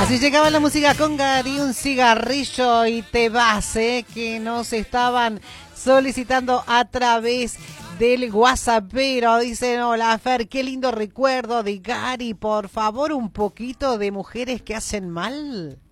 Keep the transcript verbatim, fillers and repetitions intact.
Así llegaba la música con Gary, un cigarrillo y te vas, ¿eh? Que nos estaban solicitando a través del WhatsApp, pero dicen, hola Fer, qué lindo recuerdo de Gary, por favor, un poquito de mujeres que hacen mal.